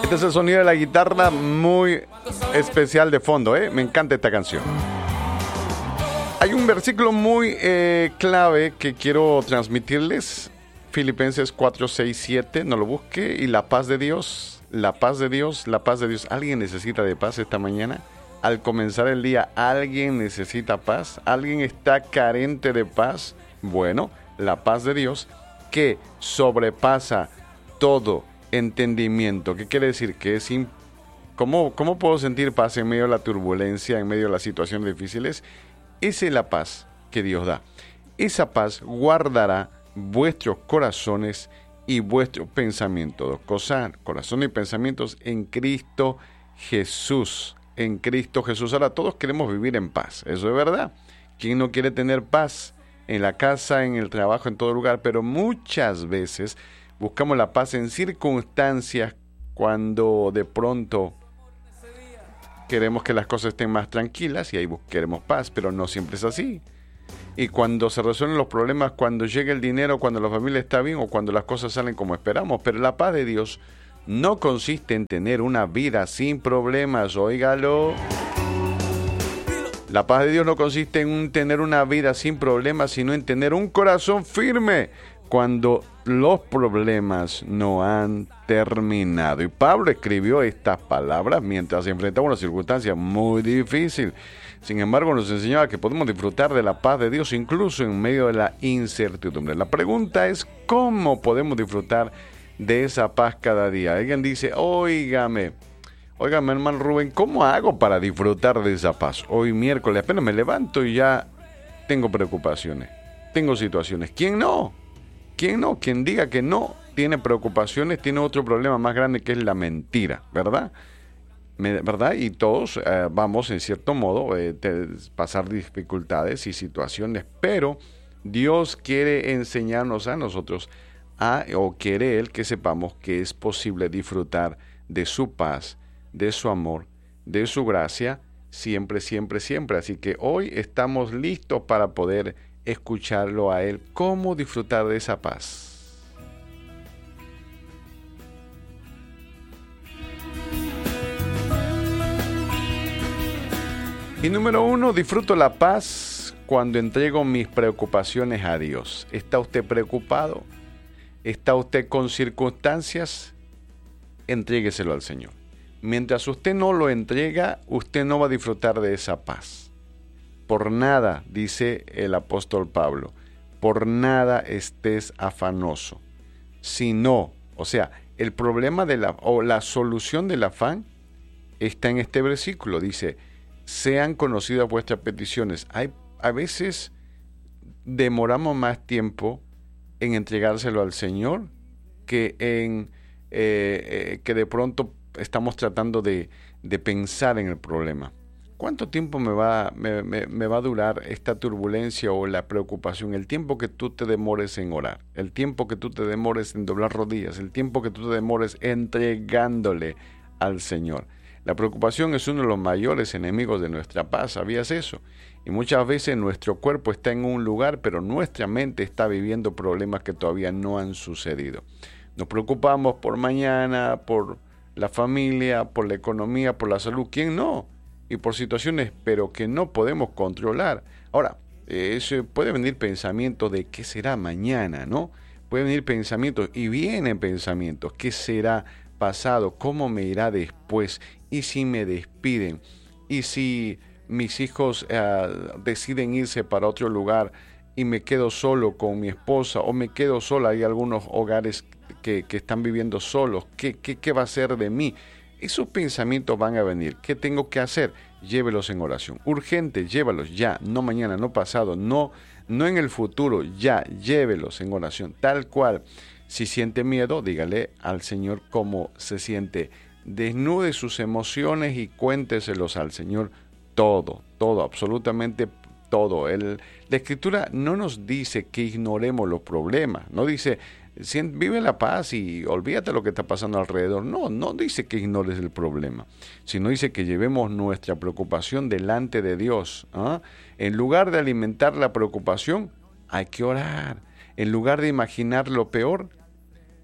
Este es el sonido de la guitarra muy especial de fondo, ¿eh? Me encanta esta canción. Hay un versículo muy clave que quiero transmitirles. Filipenses 4, 6, 7. No lo busque. Y la paz de Dios, la paz de Dios, la paz de Dios. ¿Alguien necesita de paz esta mañana? Al comenzar el día, ¿alguien necesita paz? ¿Alguien está carente de paz? Bueno, la paz de Dios que sobrepasa todo entendimiento. ¿Qué quiere decir? Que es ¿Cómo puedo sentir paz en medio de la turbulencia, en medio de las situaciones difíciles? Esa es la paz que Dios da. Esa paz guardará vuestros corazones y vuestros pensamientos. Dos cosas, corazón y pensamientos en Cristo Jesús. En Cristo Jesús. Ahora todos queremos vivir en paz. Eso es verdad. ¿Quién no quiere tener paz en la casa, en el trabajo, en todo lugar? Pero muchas veces buscamos la paz en circunstancias cuando de pronto queremos que las cosas estén más tranquilas y ahí queremos paz, pero no siempre es así. Y cuando se resuelven los problemas, cuando llega el dinero, cuando la familia está bien o cuando las cosas salen como esperamos. Pero la paz de Dios no consiste en tener una vida sin problemas, óigalo. La paz de Dios no consiste en tener una vida sin problemas, sino en tener un corazón firme cuando los problemas no han terminado. Y Pablo escribió estas palabras mientras se enfrentaba a una circunstancia muy difícil. Sin embargo, nos enseñaba que podemos disfrutar de la paz de Dios incluso en medio de la incertidumbre. La pregunta es, ¿cómo podemos disfrutar de esa paz cada día? Alguien dice, óigame, hermano Rubén, ¿cómo hago para disfrutar de esa paz? Hoy miércoles apenas me levanto y ya tengo preocupaciones, tengo situaciones. ¿Quién no? ¿Quién no? Quien diga que no tiene preocupaciones tiene otro problema más grande que es la mentira, ¿verdad? ¿Verdad? Y todos vamos en cierto modo pasar dificultades y situaciones, pero Dios quiere enseñarnos a nosotros o quiere Él que sepamos que es posible disfrutar de su paz, de su amor, de su gracia, siempre, siempre, siempre. Así que hoy estamos listos para poder escucharlo a Él. ¿Cómo disfrutar de esa paz? Y número 1, disfruto la paz cuando entrego mis preocupaciones a Dios. ¿Está usted preocupado? ¿Está usted con circunstancias? Entrégueselo al Señor. Mientras usted no lo entrega, usted no va a disfrutar de esa paz. Por nada, dice el apóstol Pablo, por nada estés afanoso. Sino, o sea, el problema la solución del afán está en este versículo. Dice, sean conocidas vuestras peticiones. A veces demoramos más tiempo en entregárselo al Señor que que de pronto estamos tratando de pensar en el problema. ¿Cuánto tiempo me va a durar esta turbulencia o la preocupación? El tiempo que tú te demores en orar, el tiempo que tú te demores en doblar rodillas, el tiempo que tú te demores entregándole al Señor. La preocupación es uno de los mayores enemigos de nuestra paz, ¿sabías eso? Y muchas veces nuestro cuerpo está en un lugar, pero nuestra mente está viviendo problemas que todavía no han sucedido. Nos preocupamos por mañana, por la familia, por la economía, por la salud. ¿Quién no? Y por situaciones, pero que no podemos controlar. Ahora, puede venir pensamientos de qué será mañana, ¿no? Pueden venir pensamientos, y vienen pensamientos, ¿qué será pasado? ¿Cómo me irá después? ¿Y si me despiden? ¿Y si mis hijos deciden irse para otro lugar y me quedo solo con mi esposa o me quedo sola? Hay algunos hogares que están viviendo solos. ¿Qué va a ser de mí? Esos pensamientos van a venir. ¿Qué tengo que hacer? Llévelos en oración. Urgente, llévalos ya, no mañana, no pasado, no en el futuro, ya, llévelos en oración, tal cual. Si siente miedo, dígale al Señor cómo se siente. Desnude sus emociones y cuénteselos al Señor todo, absolutamente todo. La Escritura no nos dice que ignoremos los problemas, no dice vive la paz y olvídate lo que está pasando alrededor. No dice que ignores el problema, sino dice que llevemos nuestra preocupación delante de Dios. En lugar de alimentar la preocupación, hay que orar. En lugar de imaginar lo peor,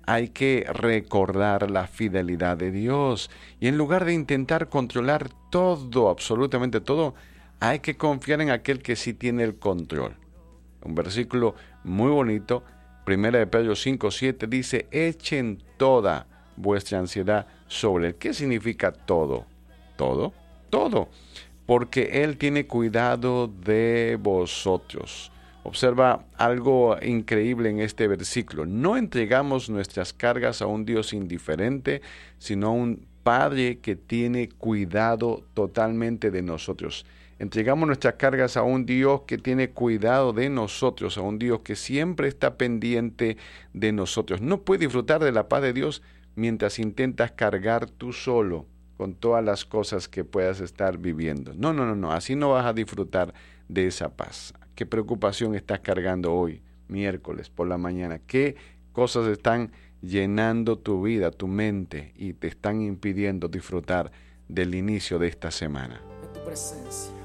hay que recordar la fidelidad de Dios. Y en lugar de intentar controlar todo, absolutamente todo, hay que confiar en aquel que sí tiene el control. Un versículo muy bonito, 1 de Pedro 5:7 dice, echen toda vuestra ansiedad sobre él. ¿Qué significa todo? ¿Todo? Todo. Porque Él tiene cuidado de vosotros. Observa algo increíble en este versículo. No entregamos nuestras cargas a un Dios indiferente, sino a un Padre que tiene cuidado totalmente de nosotros. Entregamos nuestras cargas a un Dios que tiene cuidado de nosotros, a un Dios que siempre está pendiente de nosotros. No puedes disfrutar de la paz de Dios mientras intentas cargar tú solo con todas las cosas que puedas estar viviendo. No, así no vas a disfrutar de esa paz. ¿Qué preocupación estás cargando hoy, miércoles, por la mañana? ¿Qué cosas están llenando tu vida, tu mente, y te están impidiendo disfrutar del inicio de esta semana? En tu presencia.